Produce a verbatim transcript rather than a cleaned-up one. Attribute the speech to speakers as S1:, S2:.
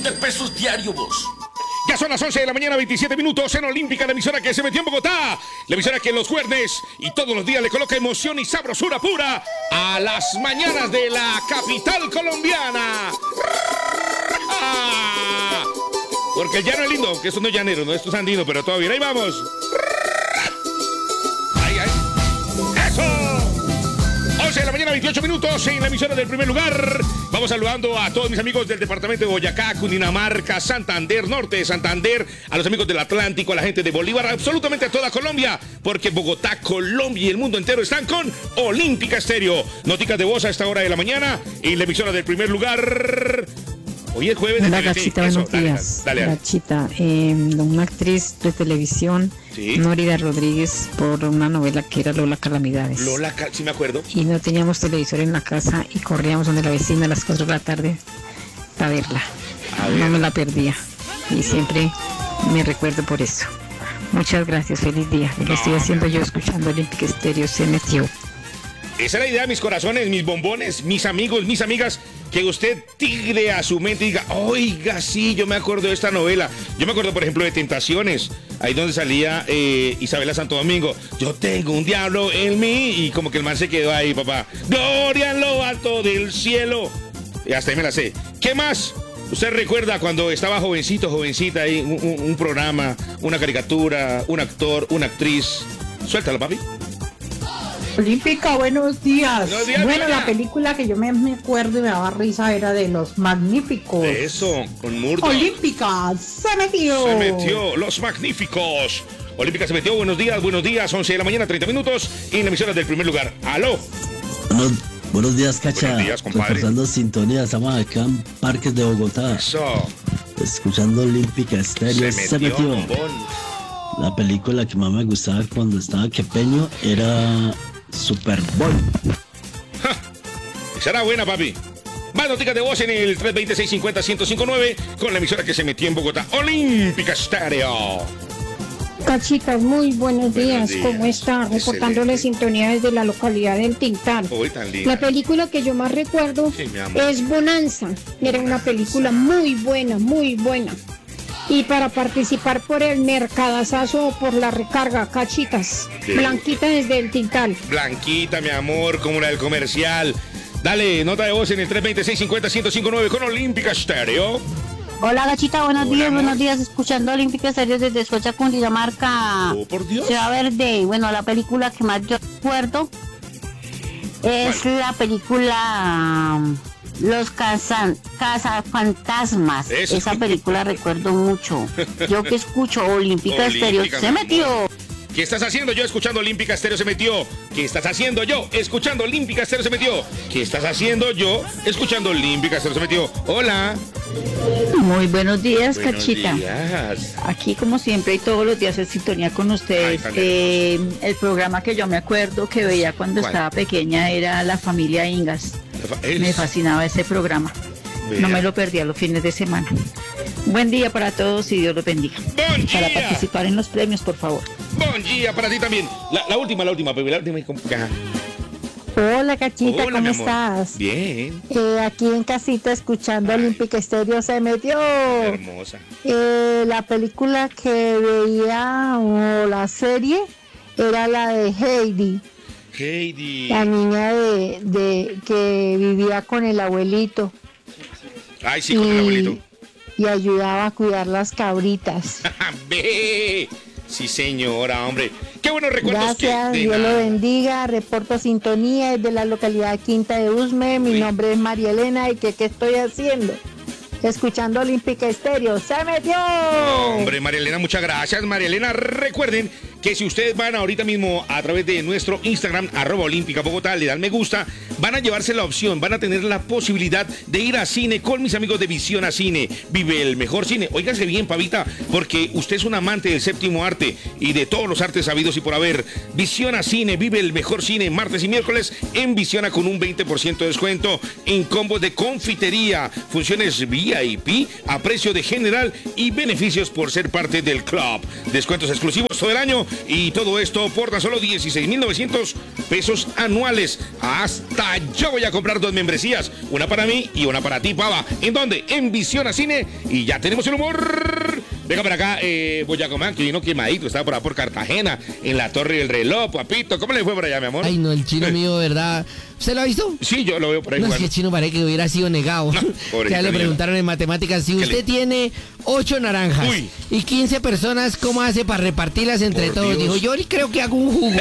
S1: de pesos diario, vos.
S2: Ya son las once de la mañana, veintisiete minutos en Olímpica, la emisora que se metió en Bogotá. La emisora que los jueves y todos los días le coloca emoción y sabrosura pura a las mañanas de la capital colombiana. Porque el llano es lindo, que esto no es llanero, no, esto es andino, pero todo bien. Ahí vamos. Ahí, ahí. ¡Eso! once de la mañana, veintiocho minutos en la emisora del primer lugar. Vamos saludando a todos mis amigos del departamento de Boyacá, Cundinamarca, Santander, norte de Santander, a los amigos del Atlántico, a la gente de Bolívar, absolutamente a toda Colombia, porque Bogotá, Colombia y el mundo entero están con Olímpica Estéreo. Noticas de voz a esta hora de la mañana en la emisora del primer lugar. Hoy es jueves de
S3: Hola, Gachita, buenos días.
S2: Dale, dale, dale.
S3: Gachita, eh, una actriz de televisión, ¿sí? Nórida Rodríguez, por una novela que era Lola Calamidades.
S2: Lola, sí me acuerdo.
S3: Y no teníamos televisor en la casa y corríamos donde la vecina a las cuatro de la tarde para verla. A ver. No me la perdía y siempre me recuerdo por eso. Muchas gracias, feliz día. Lo que no, estoy haciendo yo escuchando Olímpica Estéreo se metió.
S2: Esa es la idea, mis corazones, mis bombones, mis amigos, mis amigas, que usted tigre a su mente y diga, oiga, sí, yo me acuerdo de esta novela. Yo me acuerdo, por ejemplo, de Tentaciones, ahí donde salía eh, Isabela Santo Domingo. Yo tengo un diablo en mí, y como que el man se quedó ahí, papá. Gloria en lo alto del cielo. Y hasta ahí me la sé. ¿Qué más? ¿Usted recuerda cuando estaba jovencito, jovencita, ahí, un, un, un programa, una caricatura, un actor, una actriz? Suéltalo, papi.
S4: Olímpica, buenos días.
S2: Buenos días,
S4: bueno,
S2: María.
S4: La película que yo me, me acuerdo y me daba risa era de Los Magníficos.
S2: Eso, con Murdoch.
S4: Olímpica, se metió.
S2: Se metió, Los Magníficos. Olímpica se metió, buenos días, buenos días, once de la mañana, treinta minutos, en la emisora del primer lugar. ¡Aló!
S5: Buenos, buenos días, Cacha.
S2: Buenos días, compadre.
S5: Reportando sintonía, estamos acá en Parques de Bogotá.
S2: Eso.
S5: Escuchando Olímpica Estéreo.
S2: Se
S5: Se
S2: metió,
S5: metió.
S2: bombón.
S5: La película que más me gustaba cuando estaba pequeño era Super Bowl.
S2: Ja, esa era buena, papi. Más noticias de voz en el tres dos cero, seis cinco cero, uno cero cinco nueve con la emisora que se metió en Bogotá. Olímpica Estéreo.
S6: Cachitas, muy buenos días.
S2: Buenos días.
S6: ¿Cómo está? Reportándole
S2: Excelente.
S6: sintonía desde la localidad del Tintal.
S2: Uy, tan linda.
S6: La película que yo más recuerdo
S2: Sí, mi amor.
S6: es Bonanza. Era una película muy buena, muy buena. Y para participar por el mercadazazo o por la recarga, Cachitas.
S2: Sí.
S6: Blanquita desde el Tintal.
S2: Blanquita, mi amor, como la del comercial. Dale, nota de voz en el tres dos cero, seis cinco cero, uno cero cinco nueve con Olímpica Estéreo.
S7: Hola, Gachita, buenos
S2: Hola,
S7: días,
S2: amor.
S7: buenos días, escuchando Olímpica Estéreo desde Socha, Cundinamarca.
S2: Oh, por Dios.
S7: Ciudad Verde. Bueno, la película que más yo recuerdo es
S2: ¿Cuál?
S7: la película um, Los Cazan, Cazafantasmas.
S2: Eso.
S7: Esa película recuerdo mucho. Yo que escucho Olímpica Estéreo
S2: Olímpica,
S7: se
S2: mi
S7: metió.
S2: amor. ¿Qué estás haciendo yo escuchando Olímpica Estéreo se metió? ¿Qué estás haciendo yo escuchando Olímpica Estéreo se metió? ¿Qué estás haciendo yo escuchando Olímpica Estéreo se metió? Hola.
S8: Muy buenos días,
S2: Buenos
S8: Cachita.
S2: días.
S8: Aquí como siempre y todos los días en sintonía con ustedes.
S2: Ay, tan
S8: Eh, el programa que yo me acuerdo que veía cuando
S2: ¿Cuál?
S8: estaba pequeña era La Familia Ingas.
S2: Es-
S8: Me fascinaba ese programa.
S2: Vea.
S8: No me lo perdía los fines de semana. Buen día para todos y Dios los bendiga.
S2: Buen
S8: Para
S2: día.
S8: participar en los premios, por favor.
S2: Buen día para ti también. La, la última, la última, Pepe, la última. Ajá.
S4: Hola, Cachita,
S2: Hola,
S4: ¿cómo
S2: mi amor.
S4: estás?
S2: Bien.
S4: Eh, aquí en casita escuchando
S2: Ay.
S4: Olímpica Estéreo se metió.
S2: Hermosa.
S4: Eh, la película que veía o la serie era la de Heidi,
S2: Heidi.
S4: la niña de, de que vivía con el abuelito
S2: Ay, sí, con el abuelito.
S4: y ayudaba a cuidar las cabritas.
S2: Ve. Sí, señora, hombre. Qué buenos recuerdos.
S4: Gracias,
S2: que de
S4: Dios lo
S2: nada.
S4: bendiga. Reporto sintonía desde la localidad Quinta de Usme. Mi
S2: Uy.
S4: nombre es María Elena y que qué estoy haciendo. Escuchando Olímpica Estéreo. ¡Se metió!
S2: Hombre, María Elena, muchas gracias. María Elena, recuerden que si ustedes van ahorita mismo a través de nuestro Instagram, arroba Olímpica Bogotá, le dan me gusta, van a llevarse la opción, van a tener la posibilidad de ir a cine con mis amigos de Visión a Cine. Vive el mejor cine. Óigase bien, Pavita, porque usted es un amante del séptimo arte y de todos los artes sabidos y por haber. Visión a Cine, vive el mejor cine martes y miércoles en Visiona con un veinte por ciento de descuento en combos de confitería, funciones V I P a precio de general y beneficios por ser parte del club. Descuentos exclusivos todo el año Bueno, y todo esto por tan solo dieciséis mil novecientos pesos anuales. Hasta yo voy a comprar dos membresías, una para mí y una para ti, pava. ¿En dónde? En Visión a Cine. Y ya tenemos el humor. Venga para acá, eh, Boyacomán, que vino quemadito, estaba por allá por Cartagena, en la Torre del Reloj, papito. ¿Cómo le fue por allá, mi amor?
S1: Ay, no, el chino mío, ¿verdad? ¿Usted lo ha visto?
S2: Sí, yo lo veo por ahí.
S1: No,
S2: jugando.
S1: es que el chino parece que hubiera sido negado.
S2: No,
S1: ya le
S2: mío.
S1: preguntaron en matemáticas, si usted
S2: le...
S1: tiene ocho naranjas
S2: Uy.
S1: y quince personas, ¿cómo hace para repartirlas entre
S2: Por
S1: todos?
S2: Dios.
S1: Dijo, yo creo que hago un jugo.